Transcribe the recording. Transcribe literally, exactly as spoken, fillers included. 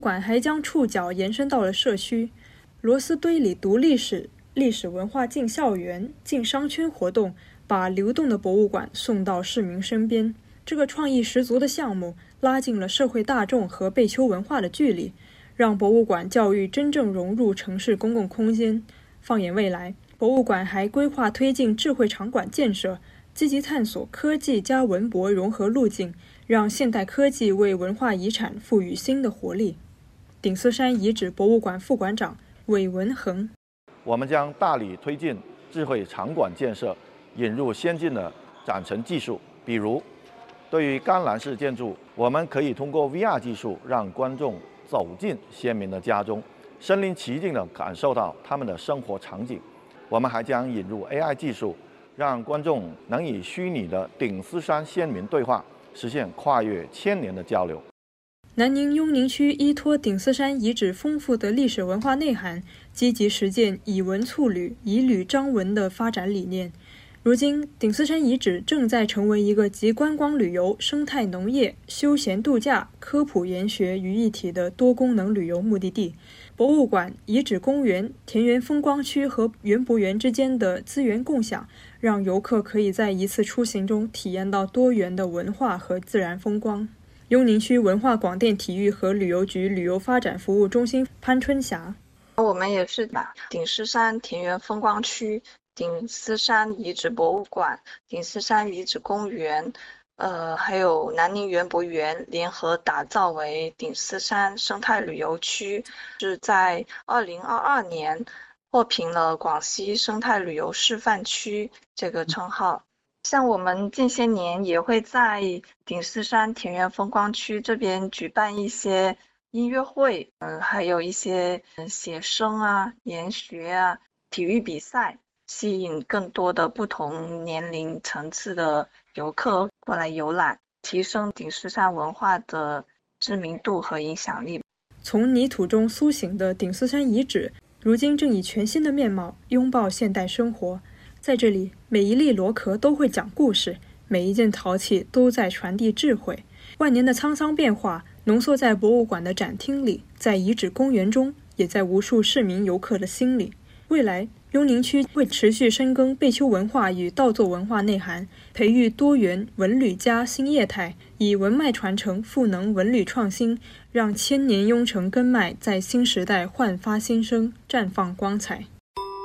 馆还将触角延伸到了社区，螺丝堆里读历史、历史文化进校园、进商圈活动，把流动的博物馆送到市民身边。这个创意十足的项目拉近了社会大众和贝丘文化的距离，让博物馆教育真正融入城市公共空间。放眼未来，博物馆还规划推进智慧场馆建设，积极探索科技加文博融合路径，让现代科技为文化遗产赋予新的活力。顶斯山遗址博物馆副馆长韦文恒： 我们将大力推进智慧场馆建设，引入先进的展陈技术，比如对于干栏式建筑，我们可以通过 V R 技术让观众走进先民的家中，身临其境地感受到他们的生活场景。我们还将引入 A I 技术，让观众能与虚拟的顶斯山先民对话，实现跨越千年的交流。 南宁雍宁区依托顶斯山遗址丰富的历史文化内涵，积极实践以文促旅、以旅彰文的发展理念。如今，顶斯山遗址正在成为一个集观光旅游、生态农业、休闲度假、科普研学于一体的多功能旅游目的地。博物馆、遗址公园、田园风光区和园博园之间的资源共享，让游客可以在一次出行中体验到多元的文化和自然风光。雍宁区文化广电体育和旅游局旅游发展服务中心潘春霞： 我们也是把顶斯山田园风光区、顶斯山遗址博物馆、顶斯山遗址公园，呃，还有南宁园博园联合打造为顶斯山生态旅游区，是在二零二二年获评了广西生态旅游示范区这个称号。像我们近些年也会在顶斯山田园风光区这边举办一些音乐会，嗯、呃，还有一些写生啊、研学啊、体育比赛，吸引更多的不同年龄层次的游客过来游览，提升顶斯山文化的知名度和影响力。 从泥土中苏醒的顶斯山遗址，如今正以全新的面貌拥抱现代生活。在这里，每一粒螺壳都会讲故事，每一件陶器都在传递智慧。万年的沧桑变化浓缩在博物馆的展厅里，在遗址公园中，也在无数市民游客的心里。未来，雍宁区会持续深耕贝丘文化与稻作文化内涵，培育多元文旅加新业态，以文脉传承赋能文旅创新，让千年雍城根脉在新时代焕发新生，绽放光彩。